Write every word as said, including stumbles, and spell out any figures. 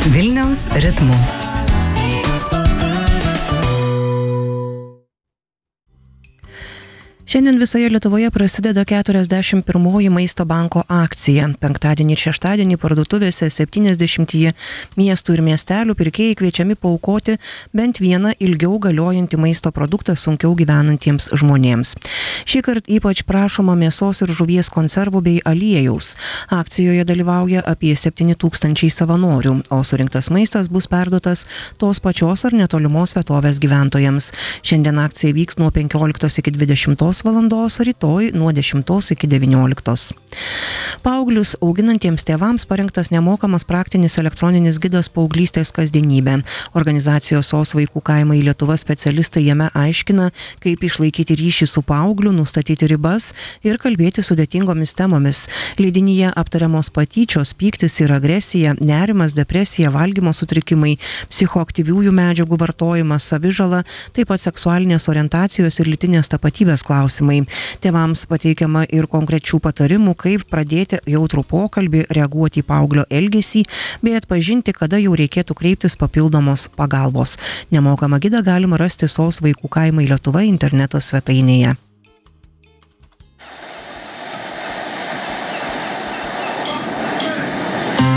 Vilniaus ritmu. Šiandien visoje Lietuvoje prasideda keturiasdešimt pirmoji Maisto banko akcija. Penktadienį ir šeštadienį parduotuvėse septyniasdešimtyje miestų ir miestelių pirkėjai kviečiami paaukoti bent vieną ilgiau galiojantį maisto produktą sunkiau gyvenantiems žmonėms. Šįkart ypač prašoma mėsos ir žuvies konservų bei aliejaus. Akcijoje dalyvauja apie septyni tūkstančiai savanorių, o surinktas maistas bus perduotas tos pačios ar netolimos vietovės gyventojams. Šiandien akcija vyks nuo penkioliktos iki dvidešimtos valandos, rytoj nuo dešimtos iki devynioliktos. Paauglius auginantiems tėvams parengtas nemokamas praktinis elektroninis gidas paauglystės kasdienybė. Organizacijos S O S vaikų kaimai Lietuva specialistai jame aiškina, kaip išlaikyti ryšį su paaugliu, nustatyti ribas ir kalbėti sudėtingomis temomis. Leidinyje aptariamos patyčios, pyktis ir agresija, nerimas, depresija, valgymo sutrikimai, psichoaktyviųjų medžiagų vartojimas, savižala, taip pat seksualinės orientacijos ir lytinės tapatybės klausimai. Tėvams pateikiama ir konkrečių patarimų, kaip pradėti jautrų pokalbį, reaguoti į paauglio elgesį, bei atpažinti, kada jau reikėtų kreiptis papildomos pagalbos. Nemokamą gidą galima rasti S O S vaikų kaimai Lietuva interneto svetainėje.